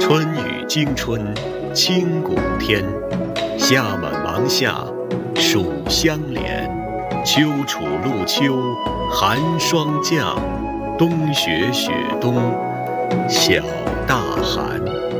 春雨惊春清谷天，夏满芒夏暑相连，秋处露秋寒霜降，冬雪雪冬小大寒。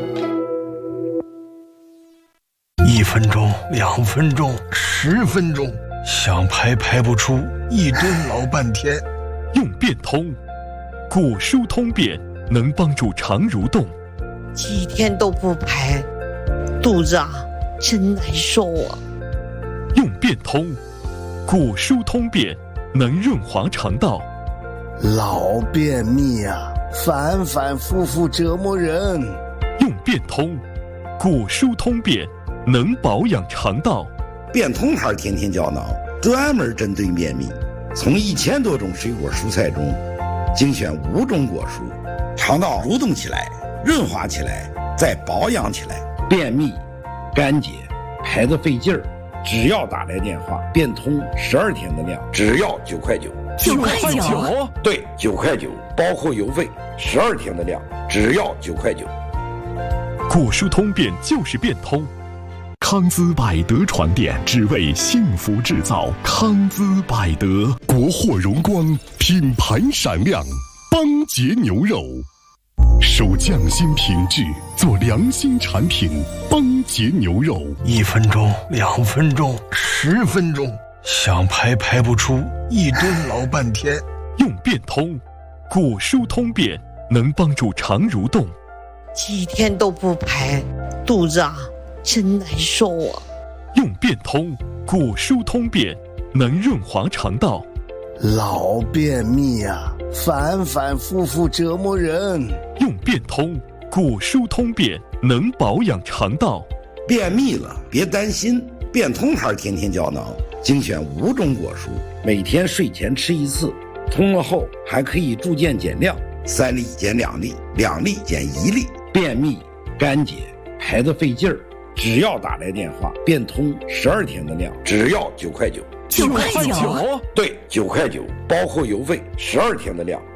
1分钟、2分钟、10分钟，想排不出，一蹲老半天。 用变通，古书通便能帮助肠蠕动。 几天都不排，肚子真难受啊。 用变通，古书通便能润滑肠道。 老便秘反反复复折磨人。 用变通，古书通便能保养肠道。 变通牌天天胶囊专门针对便秘，从1000多种水果蔬菜中精选5种果蔬，肠道蠕动起来，润滑起来，再保养起来。便秘、干结、排得费劲儿，只要打来电话，变通12天的量，只要9块9。 9块9？ 对，9块9，包括邮费，12天的量，只要9块9。 古书通便就是变通。 康姿百德传电，只为幸福制造。康姿百德，国货荣光，品牌闪亮。邦杰牛肉，守匠心品质，做良心产品。邦杰牛肉 ，1分钟、2分钟、10分钟，想排不出，一蹲老半天。 用变通，古书通便能帮助肠蠕动。 几天都不排，肚子真难受啊。 用变通，古书通便能润滑肠道。 老便秘反反复复折磨人。 用变通，古书通便能保养肠道。 便秘了别担心，变通牌天天胶囊精选5种果蔬，每天睡前吃1次，通了后还可以逐渐减量，3粒减2粒，2粒减1粒。便秘、干结、排得费劲儿，只要打来电话，变通12天的量，只要9块9。 9块9？ 对，9块9，包括邮费，12天的量。